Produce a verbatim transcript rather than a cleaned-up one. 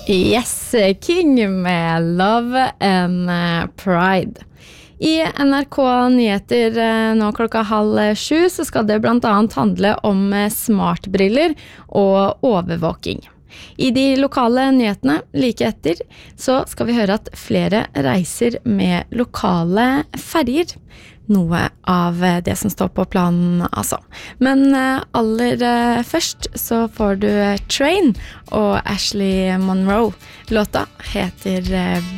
Yes, King med Love and Pride. I N R K Nyheter nå klokka halv sju så skal det blant annet handle om smartbriller og overvåking. I de lokale nyhetene like etter så skal vi høre at flere reiser med lokale ferger. Noe av det som står på planen altså. Men aller først så får du Train og Ashley Monroe. Låta heter